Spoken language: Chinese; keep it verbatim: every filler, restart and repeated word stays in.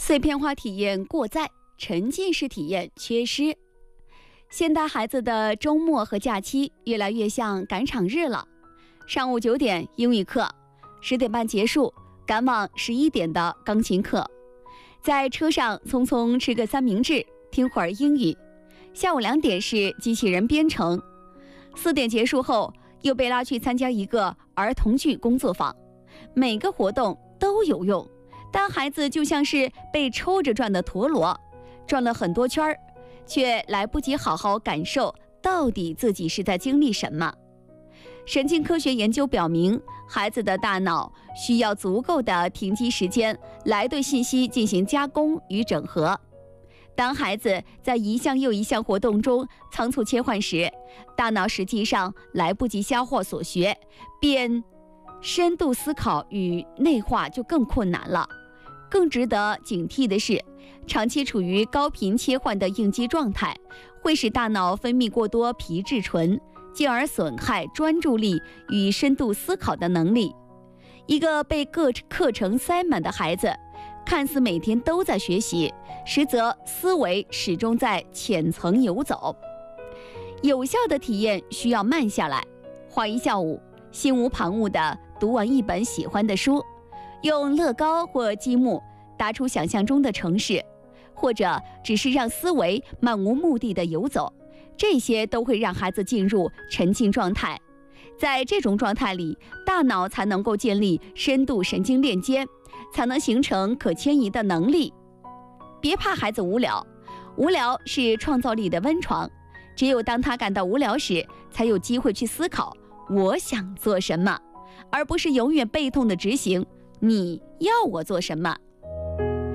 碎片化体验过载，沉浸式体验缺失。现代孩子的周末和假期越来越像赶场日了。上午九点英语课，十点半结束，赶往十一点的钢琴课。在车上匆匆吃个三明治，听会儿英语。下午两点是机器人编程，四点结束后又被拉去参加一个儿童剧工作坊。每个活动都有用，但孩子就像是被抽着转的陀螺，转了很多圈儿，却来不及好好感受到底自己是在经历什么。神经科学研究表明，孩子的大脑需要足够的停机时间来对信息进行加工与整合。当孩子在一项又一项活动中仓促切换时，大脑实际上来不及消化所学，便深度思考与内化就更困难了。更值得警惕的是，长期处于高频切换的应激状态，会使大脑分泌过多皮质醇，进而损害专注力与深度思考的能力。一个被各课程塞满的孩子，看似每天都在学习，实则思维始终在浅层游走。有效的体验需要慢下来，花一下午，心无旁骛地读完一本喜欢的书，用乐高或积木搭出想象中的城市，或者只是让思维漫无目的地游走，这些都会让孩子进入沉浸状态。在这种状态里，大脑才能够建立深度神经链接，才能形成可迁移的能力。别怕孩子无聊，无聊是创造力的温床，只有当他感到无聊时，才有机会去思考我想做什么，而不是永远被动的执行你要我做什么。